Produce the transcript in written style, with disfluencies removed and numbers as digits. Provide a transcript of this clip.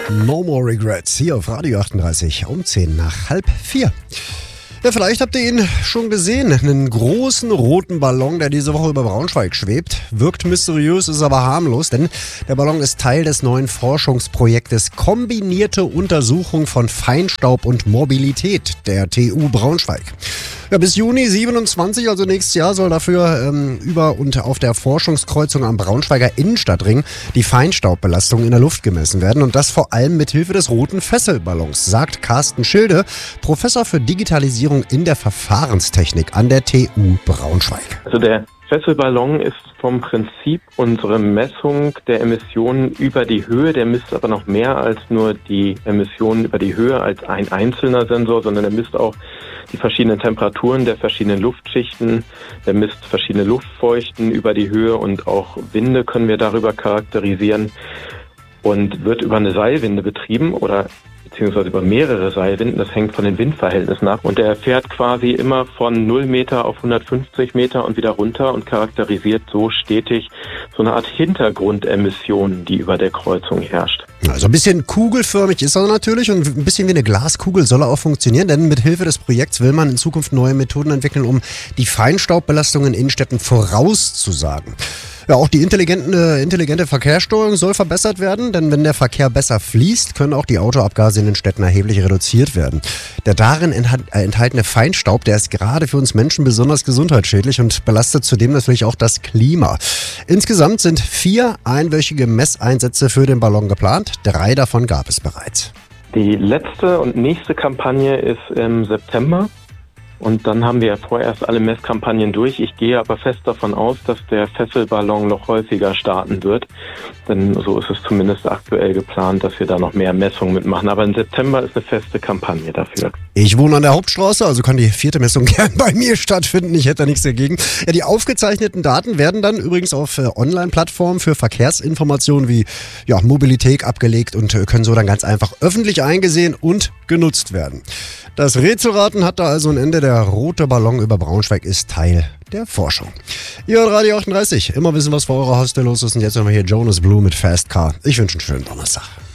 No More Regrets hier auf Radio 38 um 4:10. Ja, vielleicht habt ihr ihn schon gesehen. Einen großen roten Ballon, der diese Woche über Braunschweig schwebt. Wirkt mysteriös, ist aber harmlos, denn der Ballon ist Teil des neuen Forschungsprojektes Kombinierte Untersuchung von Feinstaub und Mobilität der TU Braunschweig. Ja, bis Juni 27, also nächstes Jahr, soll dafür über und auf der Forschungskreuzung am Braunschweiger Innenstadtring die Feinstaubbelastung in der Luft gemessen werden. Und das vor allem mit Hilfe des roten Fesselballons, sagt Carsten Schilde, Professor für Digitalisierung in der Verfahrenstechnik an der TU Braunschweig. Also der Fesselballon ist vom Prinzip unsere Messung der Emissionen über die Höhe. Der misst aber noch mehr als nur die Emissionen über die Höhe als ein einzelner Sensor, sondern er misst auch die verschiedenen Temperaturen der verschiedenen Luftschichten. Der misst verschiedene Luftfeuchten über die Höhe und auch Winde können wir darüber charakterisieren und wird über eine Seilwinde betrieben oder beziehungsweise über mehrere Seilwinden. Das hängt von den Windverhältnissen ab. Und er fährt quasi immer von 0 Meter auf 150 Meter und wieder runter und charakterisiert so stetig so eine Art Hintergrundemission, die über der Kreuzung herrscht. Also ein bisschen kugelförmig ist er natürlich und ein bisschen wie eine Glaskugel soll er auch funktionieren, denn mit Hilfe des Projekts will man in Zukunft neue Methoden entwickeln, um die Feinstaubbelastung in Innenstädten vorauszusagen. Ja, auch die intelligente Verkehrssteuerung soll verbessert werden, denn wenn der Verkehr besser fließt, können auch die Autoabgase in den Städten erheblich reduziert werden. Der darin enthaltene Feinstaub, der ist gerade für uns Menschen besonders gesundheitsschädlich und belastet zudem natürlich auch das Klima. Insgesamt sind 4 einwöchige Messeinsätze für den Ballon geplant. 3 davon gab es bereits. Die letzte und nächste Kampagne ist im September. Und dann haben wir ja vorerst alle Messkampagnen durch. Ich gehe aber fest davon aus, dass der Fesselballon noch häufiger starten wird. Denn so ist es zumindest aktuell geplant, dass wir da noch mehr Messungen mitmachen. Aber im September ist eine feste Kampagne dafür. Ich wohne an der Hauptstraße, also kann die 4. Messung gern bei mir stattfinden. Ich hätte da nichts dagegen. Ja, die aufgezeichneten Daten werden dann übrigens auf Online-Plattformen für Verkehrsinformationen wie Mobilität abgelegt und können so dann ganz einfach öffentlich eingesehen und genutzt werden. Das Rätselraten hat da also ein Ende. Der rote Ballon über Braunschweig ist Teil der Forschung. Ihr hört Radio 38. Immer wissen, was vor eurer Haustür los ist. Und jetzt haben wir hier Jonas Blue mit Fast Car. Ich wünsche einen schönen Donnerstag.